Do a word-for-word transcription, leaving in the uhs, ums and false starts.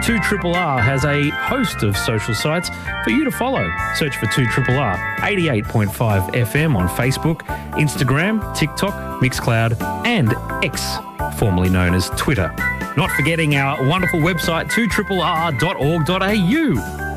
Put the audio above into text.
two R R R has a host of social sites for you to follow. Search for two R R R, eighty-eight point five F M on Facebook, Instagram, TikTok, Mixcloud, and X, formerly known as Twitter. Not forgetting our wonderful website, two R R R dot org dot A U.